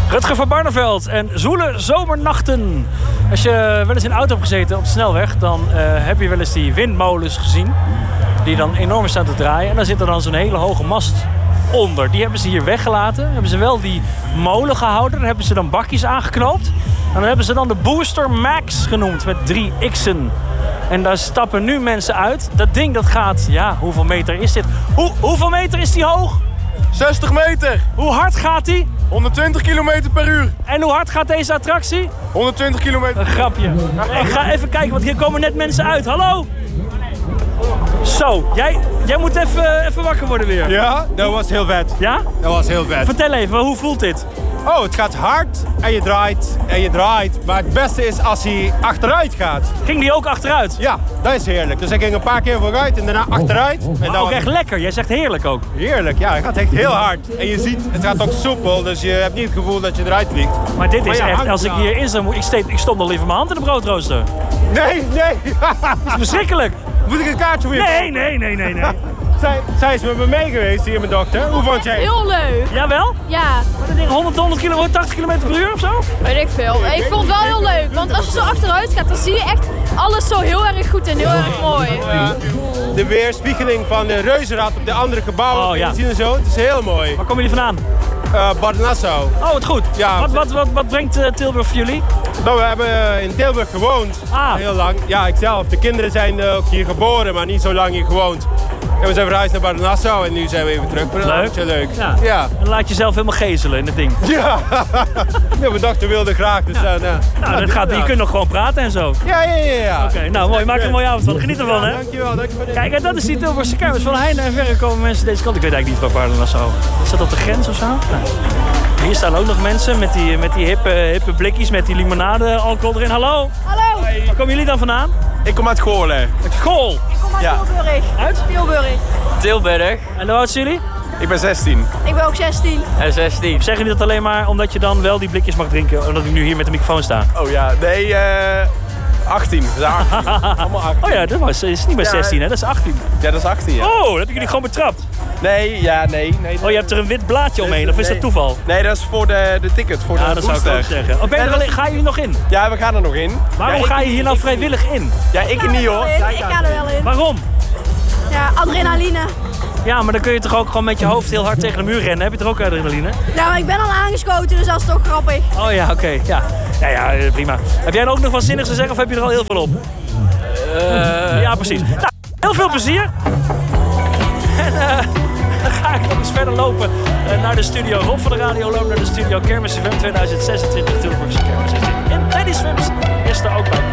Rutger van Barneveld en Zoele Zomernachten. Als je wel eens in de auto hebt gezeten op de snelweg, dan heb je wel eens die windmolens gezien. Die dan enorm staan te draaien. En daar zit er dan zo'n hele hoge mast onder. Die hebben ze hier weggelaten. Hebben ze wel die molen gehouden. Daar hebben ze dan bakjes aangeknoopt. En dan hebben ze dan de Booster Max genoemd met 3 X'en. En daar stappen nu mensen uit. Dat ding dat gaat, ja, hoeveel meter is dit? Hoeveel meter is die hoog? 60 meter. Hoe hard gaat die? 120 km per uur. En hoe hard gaat deze attractie? 120 km. Een grapje. Ik ga even kijken, want hier komen net mensen uit. Hallo? Zo, jij moet even wakker worden weer. Ja, dat was heel vet. Ja? Dat was heel vet. Vertel even, hoe voelt dit? Oh, het gaat hard en je draait en je draait. Maar het beste is als hij achteruit gaat. Ging die ook achteruit? Ja, dat is heerlijk. Dus hij ging een paar keer vooruit en daarna achteruit. En Maar ook echt lekker. Jij zegt heerlijk ook. Heerlijk, ja. Het gaat echt heel hard. En je ziet, het gaat ook soepel. Dus je hebt niet het gevoel dat je eruit vliegt. Maar dit is ja, echt, als ik hierin zou moeten... Ik stond al liever mijn hand in de broodrooster. Nee. Dat is verschrikkelijk. Moet ik een kaartje voor je? Nee. Zij is met me mee geweest hier, mijn dochter. Hoe vond jij? Heel leuk. Jawel? Ja. Maar dat ding 100 km, 80 km per uur of zo? Weet ik veel. Ik vond het wel heel leuk. Want als je zo achteruit gaat, dan zie je echt alles zo heel erg goed en heel erg mooi. De weerspiegeling van de reuzenrad op de andere gebouwen. Oh, ja. Zien en zo. Het is heel mooi. Waar komen jullie vandaan? Bad Nassau. Oh, wat goed. Ja. Wat brengt Tilburg voor jullie? Nou, we hebben in Tilburg gewoond. Heel lang. Ja, ikzelf. De kinderen zijn ook hier geboren, maar niet zo lang hier gewoond. En we zijn verhuisd naar Bad Nassau en nu zijn we even terug. Leuk. Ja. En laat jezelf helemaal gezelen in het ding. Ja. Mijn dochter wilde graag. Dus, dat gaat. Je kunt nog gewoon praten en zo. Ja. Oké, nou mooi. Maak er een mooie avond van. Geniet ervan, hè? Dankjewel. Kijk, en dat is die Tilburgse kermis. Van heinde en verre komen mensen deze kant. Ik weet eigenlijk niet waar Bad Nassau is. Dat op de grens of zo? Nee. Hier staan ook nog mensen met die hippe blikjes met die limonade alcohol erin. Hallo? Hallo. Waar komen jullie dan vandaan? Ik kom uit Goorlen. Uit Goorl? Ik kom uit Tilburg. Uit? Tilburg. En hoe oud zijn jullie? Ik ben 16. Ik ben ook 16. En 16. Zeg je dat alleen maar omdat je dan wel die blikjes mag drinken, omdat ik nu hier met de microfoon sta? Oh ja, nee, 18. Dat is 18. Allemaal 18. Oh ja, dat is niet meer 16, hè? Dat is 18. Ja, dat is 18, ja. Oh, dat heb jullie gewoon betrapt. Nee. Oh, je hebt er een wit blaadje omheen, of is dat toeval? Nee, dat is voor de ticket, voor de dat zou ik booster. ook zeggen. Oh, ga je hier nog in? Ja, we gaan er nog in. Waarom ga je hier nou vrijwillig in? Ja, ik niet hoor. Ik ga er wel in. Waarom? Ja, adrenaline. Ja, maar dan kun je toch ook gewoon met je hoofd heel hard tegen de muur rennen. Heb je toch ook adrenaline? Ja, maar ik ben al aangeschoten, dus dat is toch grappig. Oh ja, oké. Ja, prima. Heb jij er ook nog wat zinnigs te zeggen of heb je er al heel veel op? Ja, precies. Nou, heel veel plezier. En dan ga ik nog eens verder lopen naar de studio. Rob van de Radio loopt naar de studio. Kermis FM 2026 Tilburgse Kermis is dit. En Lady Swims is er ook bij.